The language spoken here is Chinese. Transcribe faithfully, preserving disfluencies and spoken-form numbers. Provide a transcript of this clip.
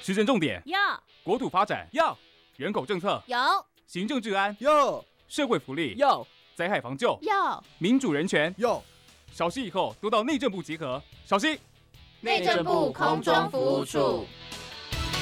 施政重点要， 国土发展要， 人口政策有， 行政治安要， 社会福利要， 灾害防救要， 民主人权要。 少息以后都到内政部集合。少息。 内政部空中服务处。